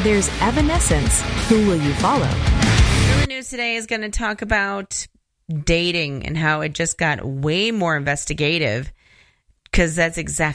There's Evanescence. Who will you follow? The news today is going to talk about dating and how it just got way more investigative, because that's exactly